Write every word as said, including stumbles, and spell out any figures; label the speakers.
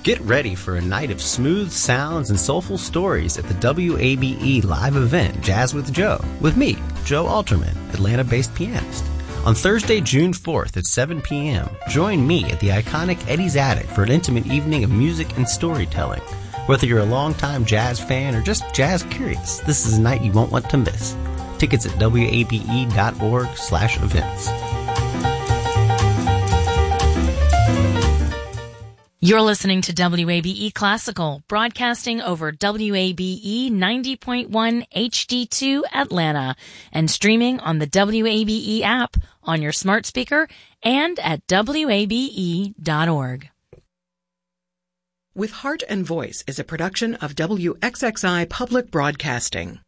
Speaker 1: Get ready for a night of smooth sounds and soulful stories at the W A B E live event Jazz with Joe, with me, Joe Alterman, Atlanta-based pianist. On Thursday, June fourth at seven p.m., join me at the iconic Eddie's Attic for an intimate evening of music and storytelling. Whether you're a longtime jazz fan or just jazz curious, this is a night you won't want to miss. Tickets at W A B E dot org slash events.
Speaker 2: You're listening to W A B E Classical, broadcasting over W A B E ninety point one H D two Atlanta and streaming on the W A B E app on your smart speaker and at W A B E dot org.
Speaker 3: With Heart and Voice is a production of W X X I Public Broadcasting.